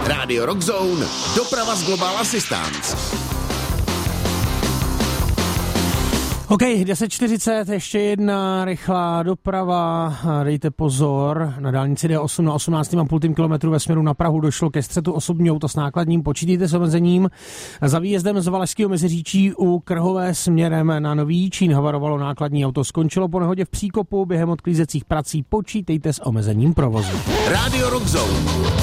Radio Rock Zone, doprava z Global Assistance. OK, 10:40, ještě jedna rychlá doprava, dejte pozor, na dálnici D8 na 18,5 kilometru ve směru na Prahu došlo ke střetu osobní auto s nákladním, počítejte s omezením. Za výjezdem z Valašského Meziříčí u Krhové směrem na Nový Jičín havarovalo nákladní auto, skončilo po nehodě v příkopu, během odklízecích prací počítejte s omezením provozu. Radio Rock Zone.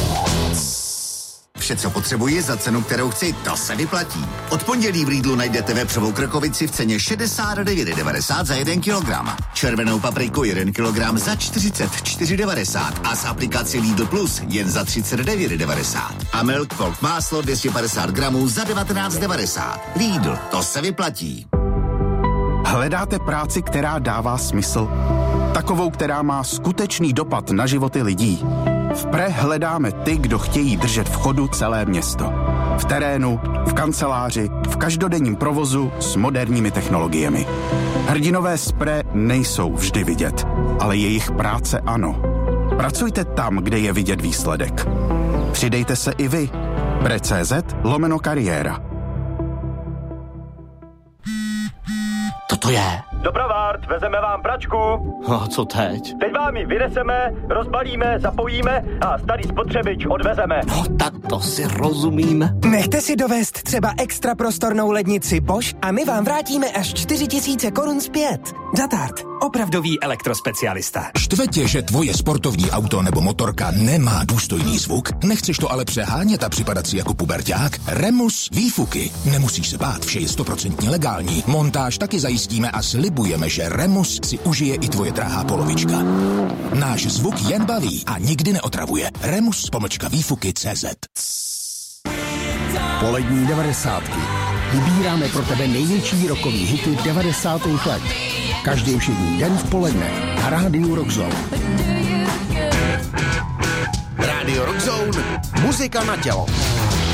Vše, co potřebuji za cenu, kterou chci, to se vyplatí. Od pondělí v Lidlu najdete vepřovou krkovici v ceně 69,90 za 1 kilogram. Červenou papriku 1 kilogram za 44,90 a z aplikaci Lidl Plus jen za 39,90. A Milk Cold máslo 250 gramů za 19,90. Lidl, to se vyplatí. Hledáte práci, která dává smysl? Takovou, která má skutečný dopad na životy lidí? V PRE hledáme ty, kdo chtějí držet v chodu celé město. V terénu, v kanceláři, v každodenním provozu s moderními technologiemi. Hrdinové z PRE nejsou vždy vidět, ale jejich práce ano. Pracujte tam, kde je vidět výsledek. Přidejte se i vy. PRE.cz/kariéra. To je. Dobrovart, vezeme vám pračku. A co teď? Teď vám ji vyneseme, rozbalíme, zapojíme a starý spotřebič odvezeme. No tak to si rozumím. Nechte si dovést třeba extra prostornou lednici Bosch a my vám vrátíme až 4 000 korun zpět. Datart, opravdový elektrospecialista. Štve tě, že tvoje sportovní auto nebo motorka nemá důstojný zvuk? Nechceš to ale přehánět a připadat si jako puberťák? Remus výfuky. Nemusíš se bát, vše je 100% legální. Montáž taky zajistíme a slibujeme, že Remus si užije i tvoje drahá polovička. Náš zvuk jen baví a nikdy neotravuje. Remus.výfuky.cz. Polední 90. Vybíráme pro tebe největší rockový hity 90. let. Každý všední den v poledne na Rádiu Rock Zone. Radio Rock Zone, muzika na tělo.